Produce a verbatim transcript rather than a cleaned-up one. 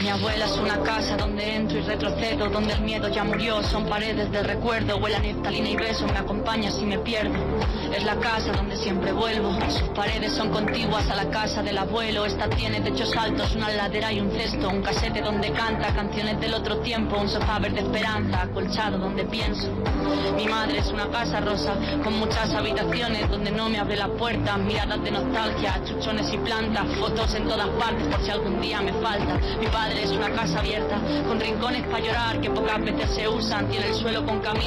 Mi abuela es una casa donde entro y retrocedo, donde el miedo ya murió, son paredes del recuerdo, huele a neftalina y beso, me acompaña si me pierdo. Es la casa donde siempre vuelvo, sus paredes son contiguas a la casa del abuelo, esta tiene techos altos, una ladera y un cesto, un casete donde canta canciones del otro tiempo, un sofá verde esperanza, acolchado donde pienso. Mi madre es una casa rosa, con muchas habitaciones donde no me abre la puerta, miradas de nostalgia, chuchones y plantas, fotos en todas partes por si algún día me falta. Mi padre es una casa abierta, con rincones para llorar que pocas veces se usan, tiene el suelo con camino